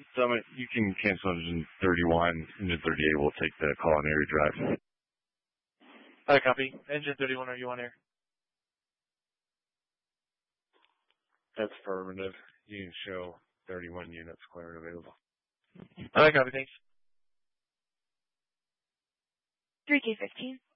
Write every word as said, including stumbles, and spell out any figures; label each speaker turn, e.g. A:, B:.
A: Summit, you can cancel engine thirty-one. Engine thirty-eight will take the call on air drive.
B: Hi, copy. Engine thirty-one, are you on air?
A: That's affirmative. You can show thirty-one units clear and available.
B: Hi, copy. Thanks.
C: three K fifteen.